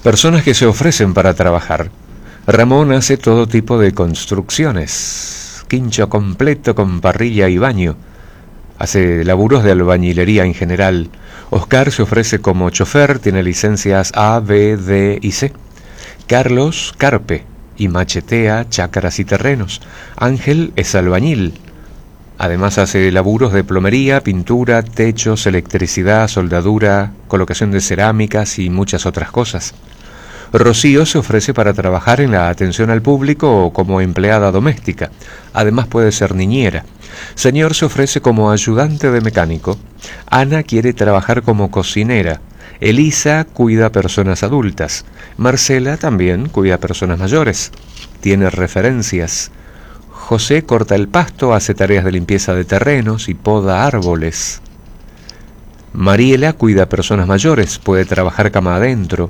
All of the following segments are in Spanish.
Personas que se ofrecen para trabajar. Ramón hace todo tipo de construcciones. Quincho completo con parrilla y baño. Hace laburos de albañilería en general. Oscar se ofrece como chofer, tiene licencias A, B, D y C. Carlos, carpe y machetea chácaras y terrenos. Ángel es albañil. Además hace laburos de plomería, pintura, techos, electricidad, soldadura, colocación de cerámicas y muchas otras cosas. Rocío se ofrece para trabajar en la atención al público o como empleada doméstica. Además puede ser niñera. Señor se ofrece como ayudante de mecánico. Ana quiere trabajar como cocinera. Elisa cuida personas adultas. Marcela también cuida personas mayores. Tiene referencias. José corta el pasto, hace tareas de limpieza de terrenos y poda árboles. Mariela cuida personas mayores, puede trabajar cama adentro.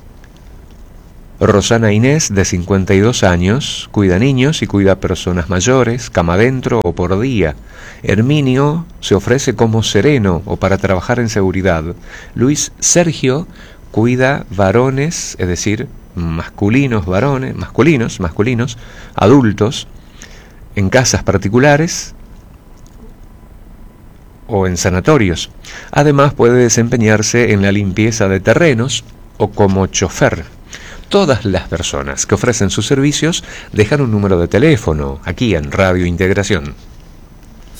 Rosana Inés, de 52 años, cuida niños y cuida personas mayores, cama adentro o por día. Herminio se ofrece como sereno o para trabajar en seguridad. Luis Sergio cuida varones, es decir, masculinos, adultos, en casas particulares o en sanatorios. Además puede desempeñarse en la limpieza de terrenos o como chofer. Todas las personas que ofrecen sus servicios dejan un número de teléfono aquí en Radio Integración.